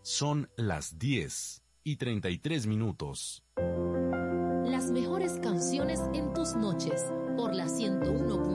Son las 10:33. Las mejores canciones en tus noches por la 101.